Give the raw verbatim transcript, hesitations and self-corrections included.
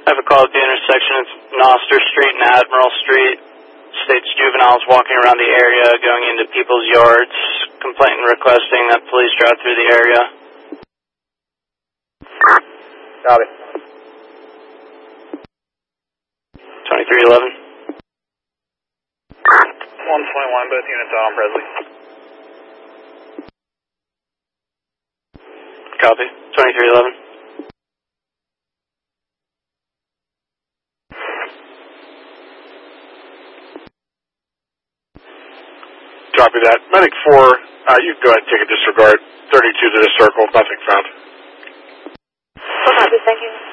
I have a call at the intersection of Noster Street and Admiral Street. States juveniles walking around the area, going into people's yards, complaining and requesting that police drive through the area. Copy. twenty-three eleven. one twenty-one, both units out on Presley. Copy. twenty-three eleven. Copy that. Medic four, uh, you can go ahead and take a disregard. thirty-two to the circle, nothing found. Copy, thank you.